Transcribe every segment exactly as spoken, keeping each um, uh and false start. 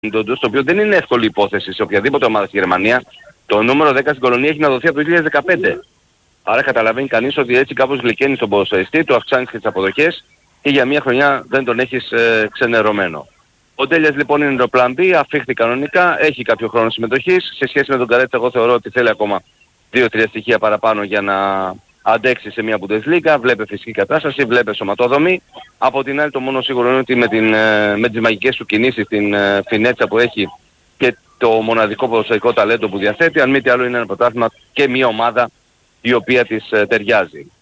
το οποίο δεν είναι εύκολη υπόθεση σε οποιαδήποτε ομάδα στη Γερμανία. Το νούμερο δέκα στην Κολονία έχει να δοθεί από το δύο χιλιάδες δεκαπέντε. Άρα καταλαβαίνει κανείς ότι έτσι κάπως γλυκαίνει τον ποδοσφαιριστή, του αυξάνεις και τις αποδοχές και για μια χρονιά δεν τον έχεις ε, ξενερωμένο. Ο Ντέλιας λοιπόν είναι το plan B, αφήχθη κανονικά, έχει κάποιο χρόνο συμμετοχής. Σε σχέση με τον Καρέτσα εγώ θεωρώ ότι θέλει ακόμα δύο τρία στοιχεία παραπάνω για να αντέξει σε μια Bundesliga. Βλέπε φυσική κατάσταση, βλέπε σωματόδομη. Από την άλλη το μόνο σίγουρο είναι ότι με, την, με τις μαγικές του κινήσεις, την φινέτσα που έχει και το μοναδικό ποδοσφαιρικό ταλέντο που διαθέτει, αν μη τι άλλο είναι ένα πρωτάθλημα και μια ομάδα η οποία της ταιριάζει.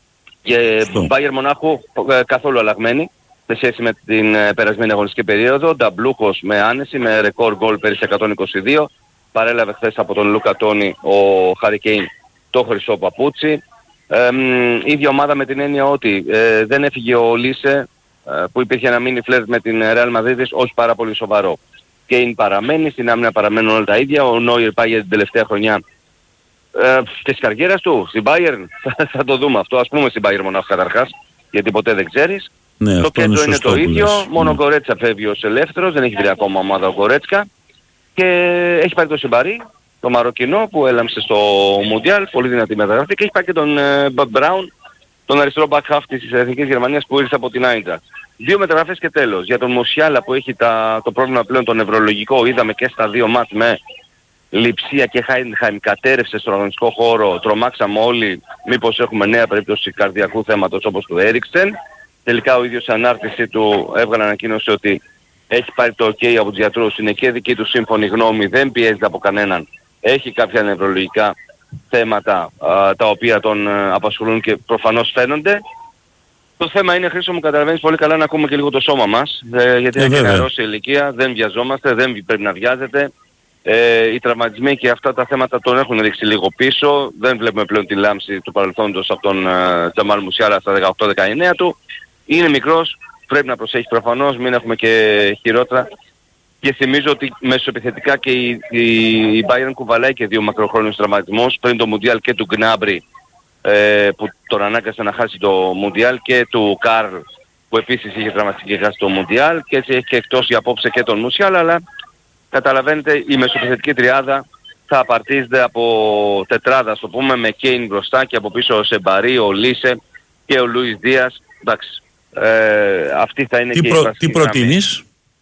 Και Bayern Μονάχου καθόλου αλλαγμένη σε σχέση με την περασμένη αγωνιστική περίοδο. Νταμπλούχος με άνεση, με ρεκόρ γκολ πέρυσι εκατόν είκοσι δύο. Παρέλαβε χθες από τον Λούκα Τόνι ο Χάρι Κέιν το χρυσό παπούτσι. Ε, ίδια ομάδα με την έννοια ότι ε, δεν έφυγε ο Λίσε ε, που υπήρχε ένα μίνι φλερτ με την Real Madrid, όχι πάρα πολύ σοβαρό. Κέιν παραμένει, στην άμυνα παραμένουν όλα τα ίδια. Ο Νόιερ πάει για την τελευταία χρονιά ε, και της καριέρας του, στην Bayern. Θα το δούμε αυτό, ας πούμε στην Bayern Μονάχου καταρχάς, γιατί ποτέ δεν ξέρεις. Ναι, το κέντρο είναι, είναι το ίδιο, λες. Μόνο ο ναι. Γκορέτσα φεύγει ως ελεύθερος, δεν έχει βρει ακόμα ομάδα ο Γκορέτσκα. Και έχει πάρει το Σιμπαρί, το Μαροκινό που έλαμψε στο Μουντιάλ, πολύ δυνατή μεταγραφή, και έχει πάρει και τον ε, Μπραουν, τον αριστερό back half της Εθνικής Γερμανίας που ήρθε από την Άιντραχτ. Δύο μεταγραφές και τέλος. Για τον Μουσιάλα που έχει τα, το πρόβλημα πλέον το νευρολογικό, είδαμε και στα δύο μάτς με Λειψία και Χάιντχαϊμ, κατέρευσε στον αγωνιστικό χώρο, τρομάξαμε όλοι μήπως έχουμε νέα περίπτωση καρδιακού θέματος όπως του Έριξεν. Τελικά ο ίδιος σε ανάρτηση του έβγαλε ανακοίνωση ότι έχει πάρει το ok από τους γιατρούς, είναι και δική του σύμφωνη γνώμη, δεν πιέζεται από κανέναν. Έχει κάποια νευρολογικά θέματα α, τα οποία τον α, απασχολούν και προφανώς φαίνονται. Το θέμα είναι, Χρήστο μου, καταλαβαίνεις πολύ καλά να ακούμε και λίγο το σώμα μας, ε, γιατί ε, είναι και νεαρός σε ηλικία, δεν βιαζόμαστε, δεν πρέπει να βιάζεται. Ε, οι τραυματισμοί και αυτά τα θέματα τον έχουν ρίξει λίγο πίσω. Δεν βλέπουμε πλέον τη λάμψη του παρελθόντος από τον Τζαμάλ Μουσιάλα στα δεκαοκτώ δεκαεννέα του. Είναι μικρός, πρέπει να προσέχει προφανώς, μην έχουμε και χειρότερα. Και θυμίζω ότι μεσοεπιθετικά και η, η, η Bayern κουβαλάει και δύο μακροχρόνιους τραυματισμούς, πριν το Μουντιάλ και του Γκνάμπρι ε, που τον ανάγκασε να χάσει το Μουντιάλ, και του Καρλ που επίσης είχε τραυματιστεί και χάσει το Μουντιάλ, και έτσι έχει και εκτός για απόψε και τον Μουσιάλα, αλλά καταλαβαίνετε η μεσοεπιθετική τριάδα θα απαρτίζεται από τετράδα, το πούμε, με Κέιν μπροστά και από πίσω ο Σεμπαρί, ο Λίσε και ο Λούις Δίας. Εντάξει, ε, αυτή θα είναι τι και προ, η βασική. Τι προτείνεις?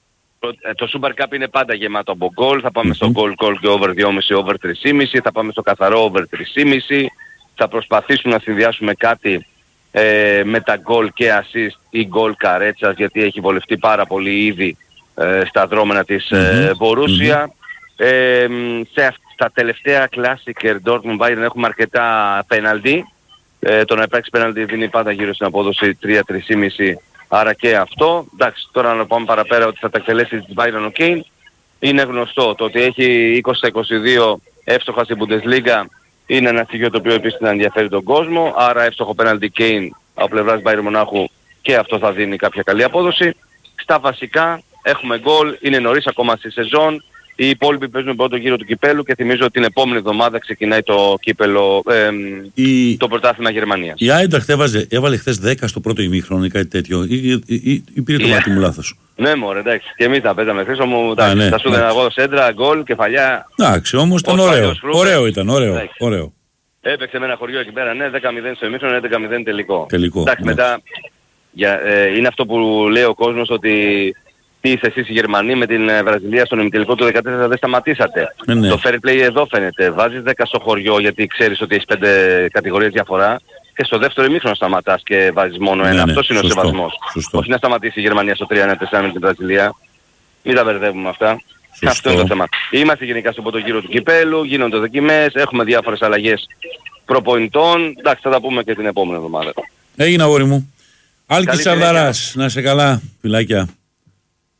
Το Super Cup είναι πάντα γεμάτο από γκολ, θα πάμε mm-hmm. στο γκολ γκολ και over δυόμισι, over τρία κόμμα πέντε, θα πάμε στο καθαρό over τρία κόμμα πέντε, θα προσπαθήσουμε να συνδυάσουμε κάτι ε, με τα γκολ και assist ή γκολ Καρέτσας, γιατί έχει βολευτεί πάρα πολύ ήδη ε, στα δρόμενα της Μπορούσια. Mm-hmm. Ε, σε στα τελευταία Classic Dortmund Bayern έχουμε αρκετά πέναλτι. Ε, το να υπάρξει πέναλτι δίνει πάντα γύρω στην απόδοση τρία με τρία κόμμα πέντε, άρα και αυτό. Εντάξει, τώρα να πάμε παραπέρα ότι θα τα εκτελέσει της Bayern ο Κέιν. Είναι γνωστό το ότι έχει είκοσι στα είκοσι δύο εύστοχα στην Bundesliga, είναι ένα στοιχείο το οποίο επίσης να ενδιαφέρει τον κόσμο, άρα εύστοχο πέναλτι Κέιν από πλευράς Bayern Μονάχου και αυτό θα δίνει κάποια καλή απόδοση. Στα βασικά έχουμε γκολ, είναι νωρίς ακόμα στη σεζόν. Οι υπόλοιποι παίζουν πρώτο γύρο του κυπέλου και θυμίζω ότι την επόμενη εβδομάδα ξεκινάει το κύπελο, ε, η... το πρωτάθλημα Γερμανίας. Η Άιντραχτ έβαλε χθες δέκα στο πρώτο ημίχρονο ή κάτι τέτοιο, ή, ή, ή, ή πήρε το yeah. μάτι μου λάθος? Ναι μωρέ, εντάξει, και εμείς τα παίζαμε, Χρήστο μου, τα, ναι, τα σου δένα εγώ σέντρα, γκολ, κεφαλιά. Εντάξει, όμως ήταν ωραίο, ωραίο ήταν, ωραίο, ωραίο. Έπαιξε με ένα χωριό εκεί πέρα, ναι, δέκα μηδέν στο ημίχρονο, έντεκα μηδέν τελικό. Τελικό. Εντάξει, μετά, για, ε, είναι αυτό που λέει ο κόσμος ότι τι είστε εσείς οι Γερμανοί με την Βραζιλία στον ημιτελικό του δεκατέσσερα δεν σταματήσατε. Ναι, ναι. Το fair play εδώ φαίνεται. Βάζεις δέκα στο χωριό γιατί ξέρεις ότι έχεις πέντε κατηγορίες διαφορά και στο δεύτερο ημίχρονο σταματάς και βάζεις μόνο ένα. Ναι, ναι. Αυτός είναι σωστό, ο σεβασμός. Σωστό. Όχι να σταματήσει η Γερμανία στο τρία ένα τέσσερα με την Βραζιλία. Μην τα μπερδεύουμε αυτά. Σωστό. Αυτό είναι το θέμα. Είμαστε γενικά στον πρώτο γύρο του κυπέλου, γίνονται δοκιμές, έχουμε διάφορες αλλαγές προπονητών. Εντάξει, θα τα πούμε και την επόμενη εβδομάδα. Έγινε αγόρι μου. Άλκης Σαρδαράς, να σε καλά, φιλάκια.